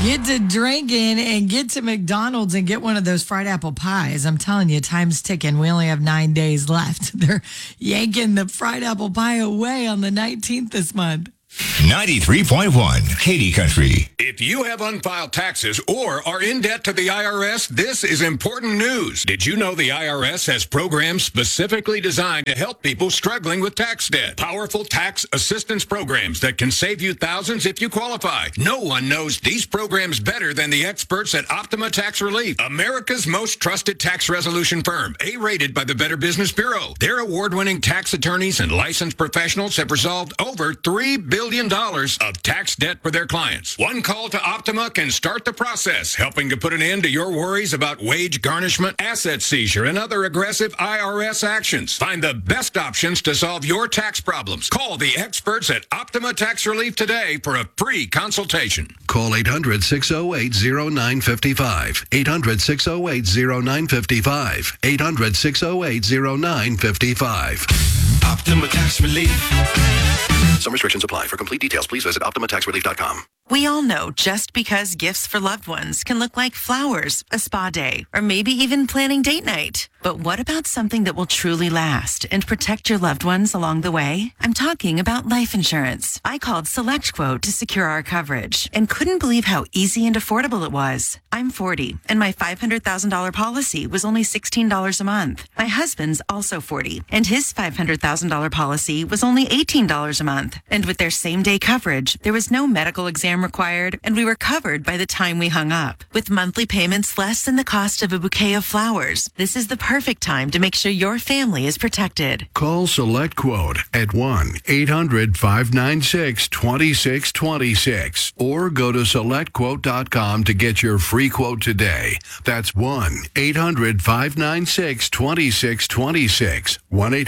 Get to drinking and get to McDonald's and get one of those fried apple pies. I'm telling you, time's ticking. We only have 9 days left. They're yanking the fried apple pie away on the 19th this month. 93.1 Katy Country. If you have unfiled taxes or are in debt to the IRS, this is important news. Did you know the IRS has programs specifically designed to help people struggling with tax debt? Powerful tax assistance programs that can save you thousands if you qualify. No one knows these programs better than the experts at Optima Tax Relief, America's most trusted tax resolution firm, A-rated by the Better Business Bureau. Their award-winning tax attorneys and licensed professionals have resolved over $3 billion of tax debt for their clients. One call to Optima can start the process, helping to put an end to your worries about wage garnishment, asset seizure, and other aggressive IRS actions. Find the best options to solve your tax problems. Call the experts at Optima Tax Relief today for a free consultation. Call 800-608-0955. 800-608-0955. 800-608-0955. Optima Tax Relief. Some restrictions apply. For complete details, please visit OptimaTaxRelief.com. We all know just because gifts for loved ones can look like flowers, a spa day, or maybe even planning date night. But what about something that will truly last and protect your loved ones along the way? I'm talking about life insurance. I called SelectQuote to secure our coverage and couldn't believe how easy and affordable it was. I'm 40, and my $500,000 policy was only $16 a month. My husband's also 40, and his $500,000 policy was only $18 a month. And with their same-day coverage, there was no medical exam required, and we were covered by the time we hung up. With monthly payments less than the cost of a bouquet of flowers, this is the perfect time to make sure your family is protected. Call SelectQuote at 1-800-596-2626 or go to SelectQuote.com to get your free quote today. That's 1-800-596-2626.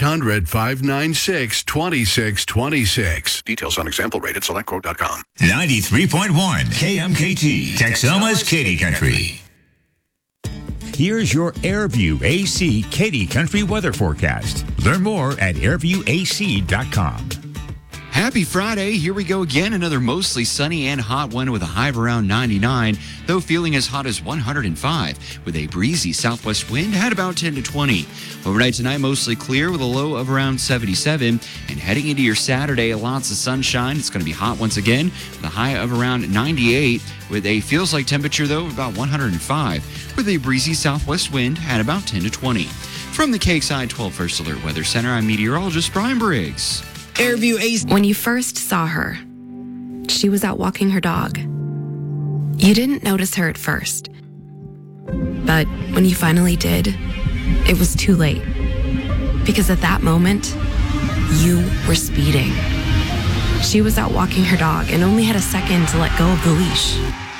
1-800-596-2626. Details on example rate at SelectQuote.com. 93.1 KMKT. Texoma's Katy Country. Here's your Airview AC Katy Country weather forecast. Learn more at airviewac.com. Happy Friday. Here we go again. Another mostly sunny and hot one with a high of around 99, though feeling as hot as 105 with a breezy southwest wind at about 10 to 20. Overnight tonight, mostly clear with a low of around 77. And heading into your Saturday, lots of sunshine. It's going to be hot once again with a high of around 98 with a feels like temperature, though, of about 105 with a breezy southwest wind at about 10 to 20. From the KXI 12 First Alert Weather Center, I'm meteorologist Brian Briggs. Airview AC. When you first saw her, she was out walking her dog. You didn't notice her at first. But when you finally did, it was too late. Because at that moment, you were speeding. She was out walking her dog and only had a second to let go of the leash.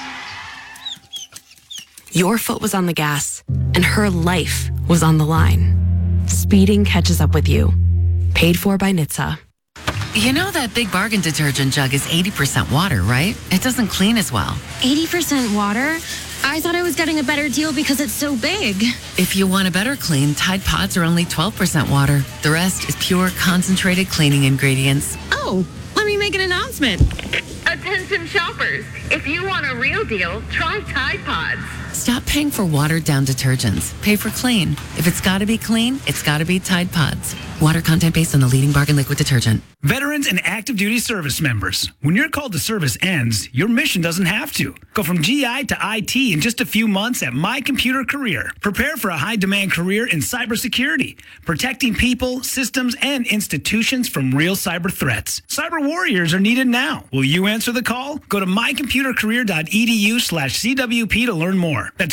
Your foot was on the gas, and her life was on the line. Speeding catches up with you. Paid for by NHTSA. You know that Big Bargain detergent jug is 80% water, right? It doesn't clean as well. 80% water? I thought I was getting a better deal because it's so big. If you want a better clean, Tide Pods are only 12% water. The rest is pure concentrated cleaning ingredients. Oh, let me make an announcement. Attention shoppers, if you want a real deal, try Tide Pods. Stop paying for watered-down detergents. Pay for clean. If it's got to be clean, it's got to be Tide Pods. Water content based on the leading bargain liquid detergent. Veterans and active duty service members. When your call to service ends, your mission doesn't have to. Go from GI to IT in just a few months at My Computer Career. Prepare for a high-demand career in cybersecurity, protecting people, systems, and institutions from real cyber threats. Cyber warriors are needed now. Will you answer the call? Go to mycomputercareer.edu/CWP to learn more. That's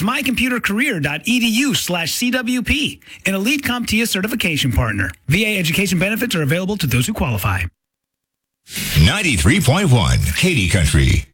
mycomputercareer.edu/CWP, an elite CompTIA certification partner. VA education benefits are available to those who qualify. 93.1 Katy Country.